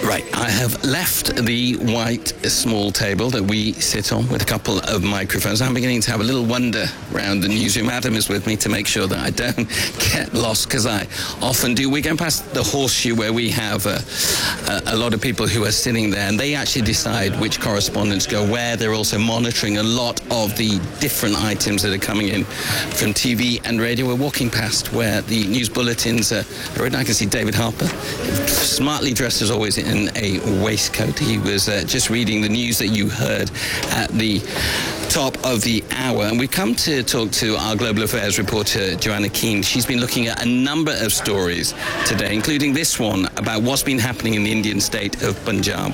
Right, I have left the white small table that we sit on with a couple of microphones. I'm beginning to have a little wander around the newsroom. Adam is with me to make sure that I don't get lost, because I often do. We're going past the Horseshoe, where we have a lot of people who are sitting there, and they actually decide which correspondents go where. They're also monitoring a lot of the different items that are coming in from TV and radio. We're walking past where the news bulletins are written. I can see David Harper, smartly dressed as always in a waistcoat. He was just reading the news that you heard at the top of the hour. And we've come to talk to our global affairs reporter, Joanna Keane. She's been looking at a number of stories today, including this one about what's been happening in the Indian state of Punjab.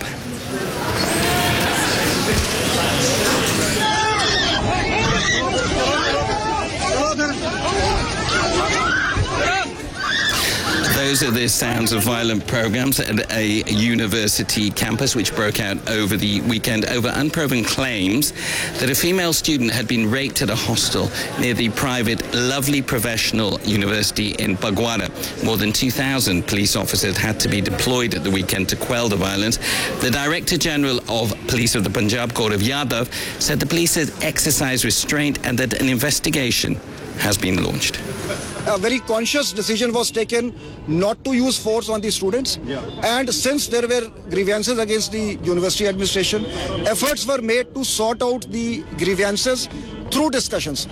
Those are the sounds of violent programs at a university campus which broke out over the weekend over unproven claims that a female student had been raped at a hostel near the private Lovely Professional University in Bagwara. More than 2,000 police officers had to be deployed at the weekend to quell the violence. The Director General of Police of the Punjab, Gaurav Yadav, said the police had exercised restraint and that an investigation has been launched. A very conscious decision was taken not to use force on the students. And since there were grievances against the university administration, efforts were made to sort out the grievances through discussions.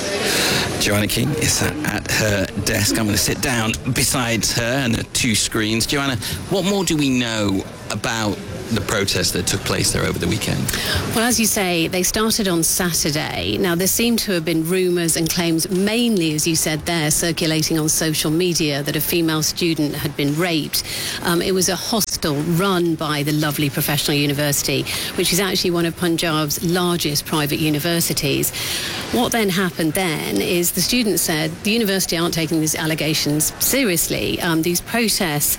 Joanna Keane is at her desk. I'm going to sit down beside her and the two screens. Joanna, what more do we know about the protests that took place there over the weekend? Well, as you say, they started on Saturday. Now, there seem to have been rumours and claims, mainly, as you said there, circulating on social media, that a female student had been raped. It was a hostel run by the Lovely Professional University, which is actually one of Punjab's largest private universities. What then happened then is the students said the university aren't taking these allegations seriously. These protests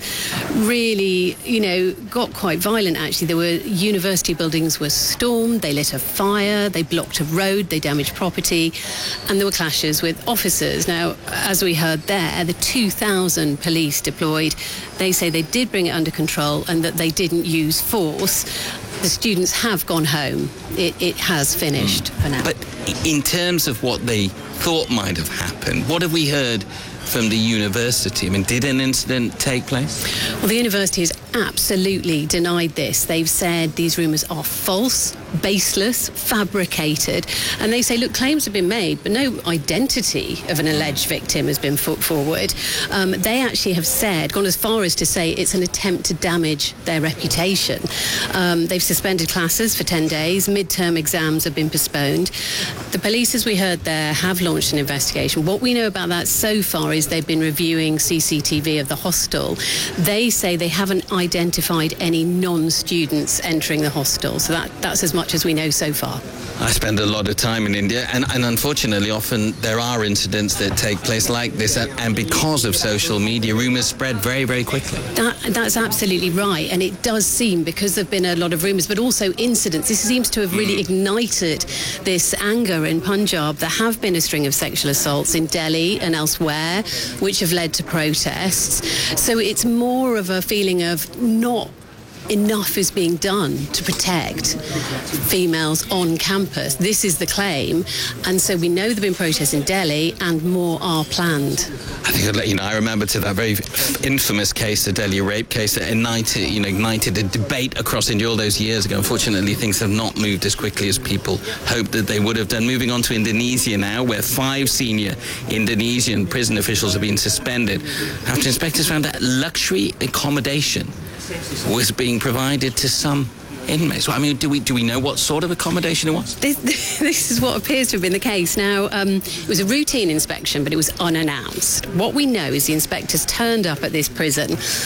really, got quite violent. Actually, there were university buildings were stormed, they lit a fire, they blocked a road, they damaged property, and there were clashes with officers. Now, as we heard there, the 2,000 police deployed. They say they did bring it under control and that they didn't use force. The students have gone home. It has finished for now. But in terms of what they thought might have happened, what have we heard from the university? I mean, did an incident take place? Well, the university has absolutely denied this. They've said these rumours are false, baseless, fabricated, and they say, look, claims have been made, but no identity of an alleged victim has been put forward. They actually have gone as far as to say it's an attempt to damage their reputation. They've suspended classes for 10 days. Midterm exams have been postponed. The police, as we heard there, have launched an investigation. What we know about that so far is they've been reviewing CCTV of the hostel. They say they haven't identified any non-students entering the hostel. So that's as much as we know so far. I spend a lot of time in India, and unfortunately often there are incidents that take place like this, and because of social media, rumours spread very, very quickly. That's absolutely right, and it does seem, because there have been a lot of rumours, but also incidents, this seems to have really ignited this anger in Punjab. There have been a string of sexual assaults in Delhi and elsewhere, which have led to protests. So it's more of a feeling of not enough is being done to protect females on campus. This is the claim, and so we know there have been protests in Delhi and more are planned. I think I'd let you know, I remember to that very infamous case, the Delhi rape case, that ignited a debate across India all those years ago. Unfortunately, things have not moved as quickly as people hoped that they would have done. Moving on to Indonesia now, where 5 senior Indonesian prison officials have been suspended after inspectors found that luxury accommodation was being provided to some inmates. Well, I mean, do we know what sort of accommodation it was? This is what appears to have been the case. Now, it was a routine inspection, but it was unannounced. What we know is the inspectors turned up at this prison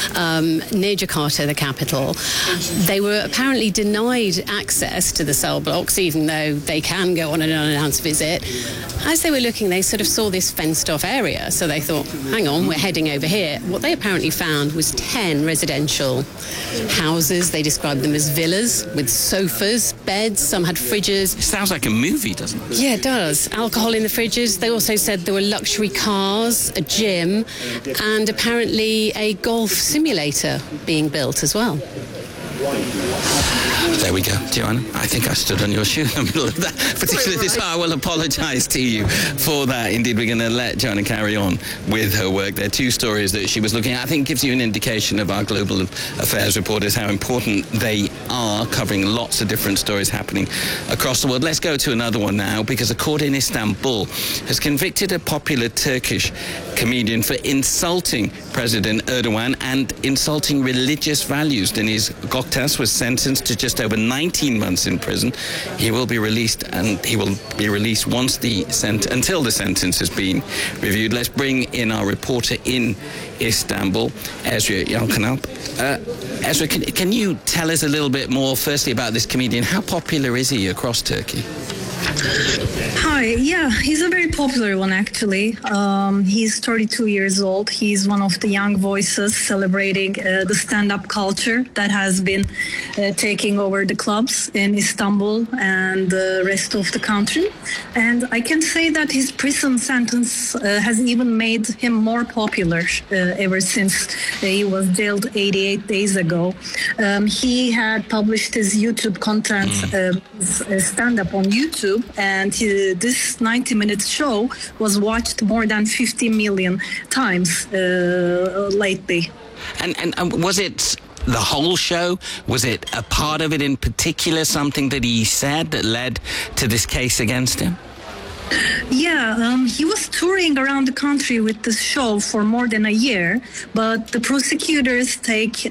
near Jakarta, the capital. They were apparently denied access to the cell blocks, even though they can go on an unannounced visit. As they were looking, they sort of saw this fenced-off area, so they thought, hang on, we're heading over here. What they apparently found was 10 residential houses. They described them as villas with sofas, beds, some had fridges. It sounds like a movie, doesn't it? Yeah, it does. Alcohol in the fridges. They also said there were luxury cars, a gym, and apparently a golf simulator being built as well. There we go, Joanna. I think I stood on your shoe in the middle of that particular. So I will apologise to you for that. Indeed, we're going to let Joanna carry on with her work. There are two stories that she was looking at. I think gives you an indication of our global affairs reporters, how important they are, covering lots of different stories happening across the world. Let's go to another one now, because a court in Istanbul has convicted a popular Turkish comedian for insulting President Erdogan and insulting religious values. Deniz Göktaş was sentenced to just over 19 months in prison. He will be released, and he will be released until the sentence has been reviewed. Let's bring in our reporter in Istanbul, Ezra Yalkanalp. Ezra, can you tell us a little bit more, firstly, about this comedian? How popular is he across Turkey? Hi, yeah, he's a very popular one, actually. He's 32 years old. He's one of the young voices celebrating the stand-up culture that has been taking over the clubs in Istanbul and the rest of the country. And I can say that his prison sentence has even made him more popular ever since he was jailed 88 days ago. He had published his YouTube content, stand-up on YouTube, and this 90-minute show was watched more than 50 million times lately. And was it the whole show? Was it a part of it in particular, something that he said that led to this case against him? Yeah, he was touring around the country with this show for more than a year, but the prosecutors took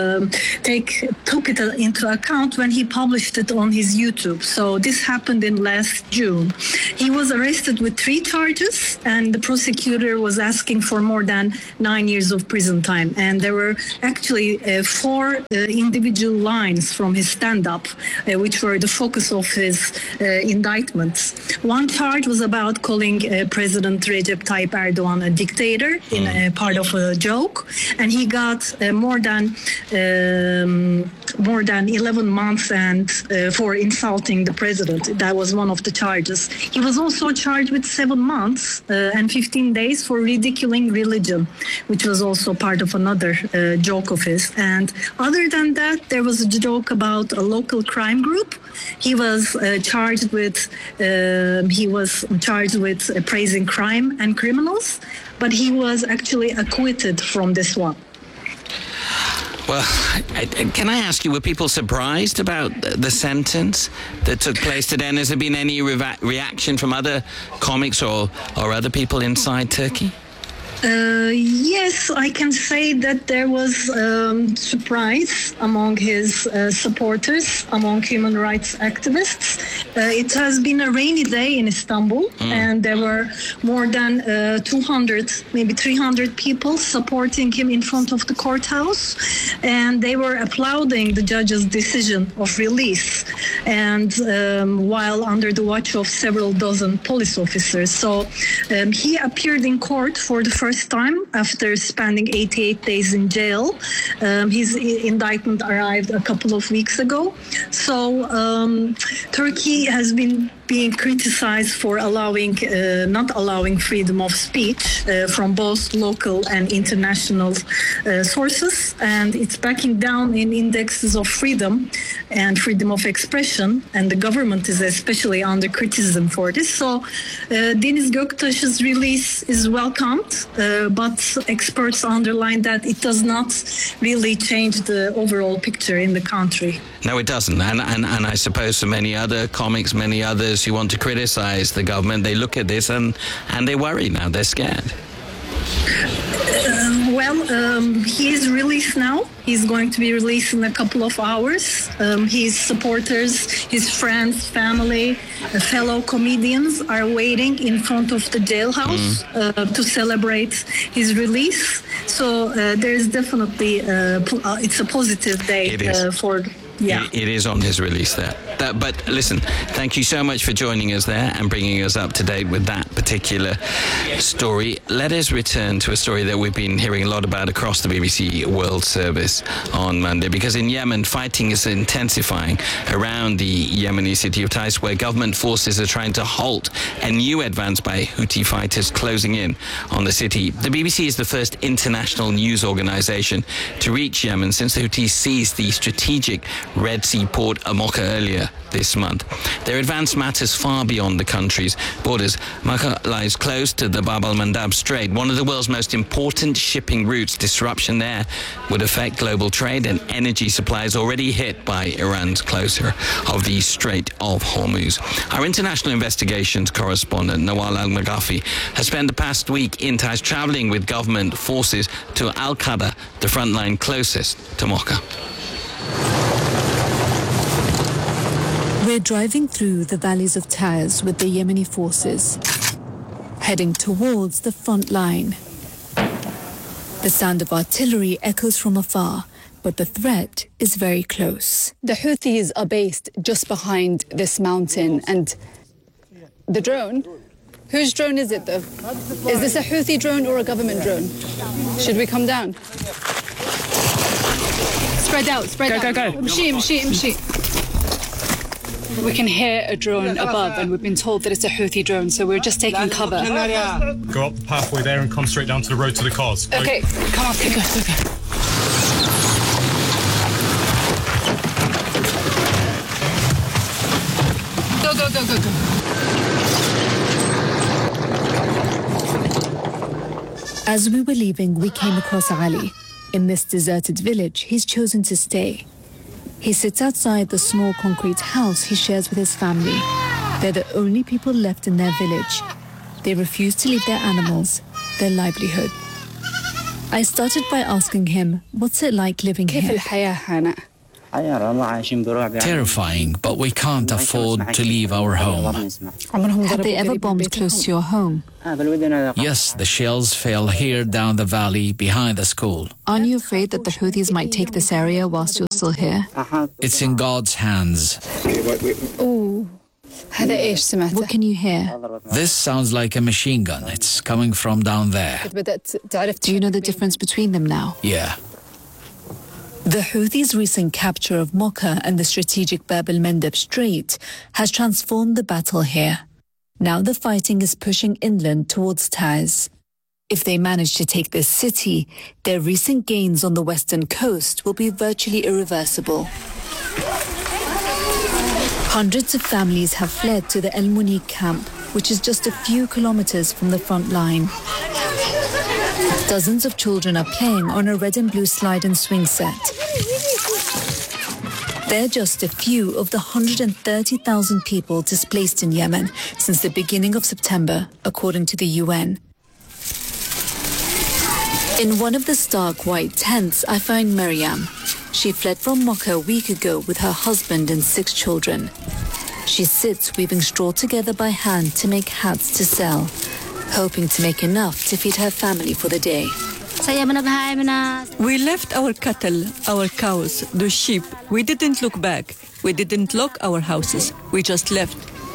it into account when he published it on his YouTube. So this happened in last June. He was arrested with 3 charges, and the prosecutor was asking for more than 9 years of prison time. And there were actually 4 individual lines from his stand-up, which were the focus of his indictments. One charge was about calling President Recep Tayyip Erdogan a dictator in a part of a joke, and he got more than 11 months and for insulting the president. That was one of the charges. He was also charged with 7 months and 15 days for ridiculing religion, which was also part of another joke of his. And other than that, there was a joke about a local crime group. He was charged with praising crime and criminals, but he was actually acquitted from this one. Well, can I ask you, were people surprised about the sentence that took place today? And has there been any reaction from other comics or other people inside Turkey? Yes, I can say that there was surprise among his supporters, among human rights activists. It has been a rainy day in Istanbul, and there were more than 200, maybe 300 people supporting him in front of the courthouse, and they were applauding the judge's decision of release, and while under the watch of several dozen police officers. So he appeared in court for the first time after spending 88 days in jail. His indictment arrived a couple of weeks ago. So Turkey has been being criticized for not allowing freedom of speech from both local and international sources, and it's backing down in indexes of freedom and freedom of expression, and the government is especially under criticism for this. So Deniz Göktaş's release is welcomed, but experts underline that it does not really change the overall picture in the country. No, it doesn't. And I suppose for many other comics, many others who want to criticize the government, they look at this and they worry now. They're scared. He is released now. He's going to be released in a couple of hours. His supporters, his friends, family, fellow comedians are waiting in front of the jailhouse to celebrate his release. So there's definitely, it's a positive day for... Yeah. It is on his release there. But listen, thank you so much for joining us there and bringing us up to date with that particular story. Let us return to a story that we've been hearing a lot about across the BBC World Service on Monday, because in Yemen, fighting is intensifying around the Yemeni city of Taiz, where government forces are trying to halt a new advance by Houthi fighters closing in on the city. The BBC is the first international news organisation to reach Yemen since the Houthis seized the strategic Red Sea port of Mocha earlier this month. Their advance matters far beyond the country's borders. Mocha lies close to the Bab al-Mandab Strait, one of the world's most important shipping routes. Disruption there would affect global trade and energy supplies already hit by Iran's closure of the Strait of Hormuz. Our international investigations correspondent, Nawal Al-Maghafi, has spent the past week in Taiz traveling with government forces to Al-Qada, the front line closest to Mocha. We're driving through the valleys of Taiz with the Yemeni forces, heading towards the front line. The sound of artillery echoes from afar, but the threat is very close. The Houthis are based just behind this mountain, and the drone, whose drone is it though? Is this a Houthi drone or a government drone? Should we come down? Spread out, spread out. Go. Mshi. We can hear a drone above, and we've been told that it's a Houthi drone, so we're just taking cover. Go up the pathway there and come straight down to the road to the cars. Okay, come on, go. Go. As we were leaving, we came across Ali. In this deserted village, he's chosen to stay. He sits outside the small concrete house he shares with his family. They're the only people left in their village. They refuse to leave their animals, their livelihood. I started by asking him, what's it like living here? Terrifying, but we can't afford to leave our home. Have they ever bombed close to your home? Yes, the shells fell here down the valley behind the school. Aren't you afraid that the Houthis might take this area whilst you're still here? It's in God's hands. What can you hear? This sounds like a machine gun. It's coming from down there. Do you know the difference between them now? Yeah. The Houthis' recent capture of Mocha and the strategic Bab al-Mandab Strait has transformed the battle here. Now the fighting is pushing inland towards Taiz. If they manage to take this city, their recent gains on the western coast will be virtually irreversible. Hundreds of families have fled to the El Munik camp, which is just a few kilometers from the front line. Dozens of children are playing on a red and blue slide and swing set. They're just a few of the 130,000 people displaced in Yemen since the beginning of September, according to the UN. In one of the stark white tents, I find Maryam. She fled from Mocha a week ago with her husband and 6 children. She sits weaving straw together by hand to make hats to sell, hoping to make enough to feed her family for the day. We left our cattle, our cows, the sheep. We didn't look back. We didn't lock our houses. We just left.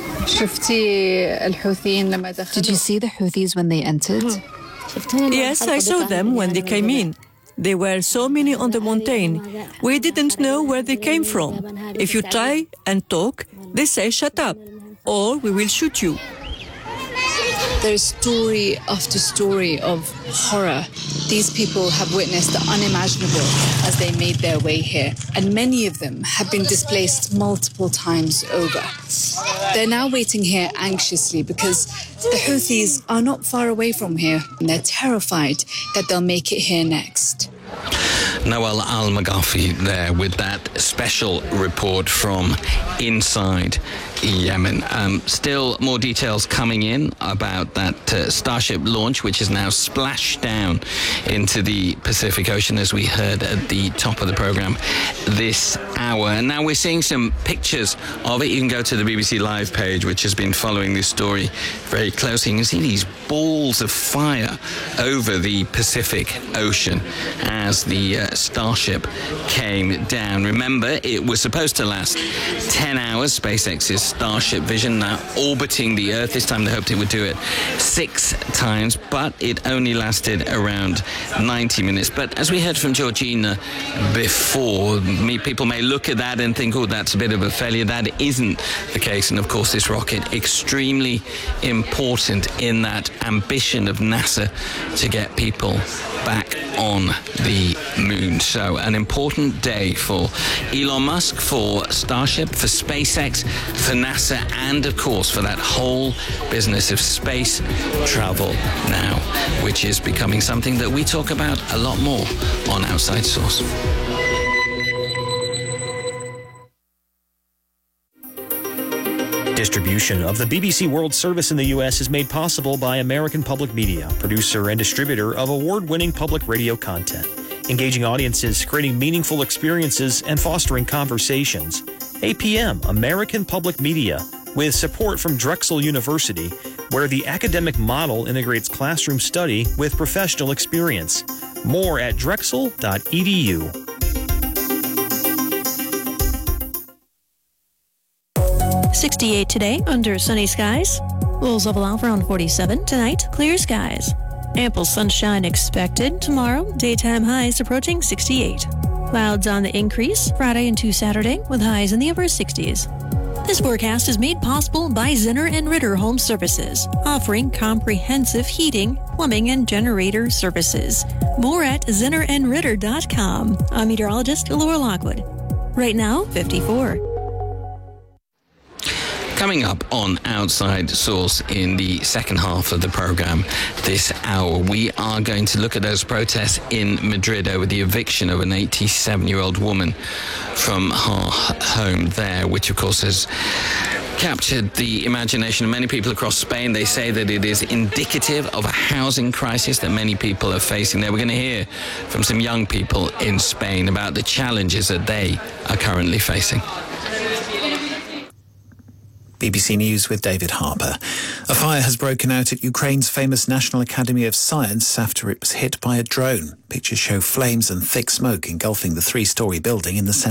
Did you see the Houthis when they entered? Yes, I saw them when they came in. There were so many on the mountain. We didn't know where they came from. If you try and talk, they say shut up, or we will shoot you. There is story after story of horror. These people have witnessed the unimaginable as they made their way here, and many of them have been displaced multiple times over. They're now waiting here anxiously because the Houthis are not far away from here, and they're terrified that they'll make it here next. Nawal Al-Maghafi there with that special report from inside Yemen. Still more details coming in about that Starship launch, which is now splashed down into the Pacific Ocean, as we heard at the top of the program this hour. And now we're seeing some pictures of it. You can go to the BBC Live page, which has been following this story very closely. You can see these balls of fire over the Pacific Ocean as the Starship came down. Remember, it was supposed to last 10 hours. SpaceX's Starship Vision now orbiting the Earth. This time they hoped it would do it 6 times, but it only lasted around 90 minutes. But as we heard from Georgina before, people may look at that and think, oh, that's a bit of a failure. That isn't the case. And of course, this rocket extremely important in that ambition of NASA to get people back on the moon. So an important day for Elon Musk, for Starship, for SpaceX, for NASA, and of course for that whole business of space travel now, which is becoming something that we talk about a lot more on Outside Source. Distribution of the BBC World Service in the U.S. is made possible by American Public Media, producer and distributor of award-winning public radio content, engaging audiences, creating meaningful experiences, and fostering conversations. APM, American Public Media, with support from Drexel University, where the academic model integrates classroom study with professional experience. More at drexel.edu. 68 today under sunny skies. Lows level off around 47. Tonight, clear skies. Ample sunshine expected. Tomorrow, daytime highs approaching 68. Clouds on the increase Friday into Saturday with highs in the upper 60s. This forecast is made possible by Zinner & Ritter Home Services, offering comprehensive heating, plumbing, and generator services. More at zinnerandritter.com. I'm meteorologist Laura Lockwood. Right now, 54. Coming up on Outside Source in the second half of the program this hour, we are going to look at those protests in Madrid over the eviction of an 87-year-old woman from her home there, which of course has captured the imagination of many people across Spain. They say that it is indicative of a housing crisis that many people are facing there. We're going to hear from some young people in Spain about the challenges that they are currently facing. BBC News with David Harper. A fire has broken out at Ukraine's famous National Academy of Science after it was hit by a drone. Pictures show flames and thick smoke engulfing the three-storey building in the centre.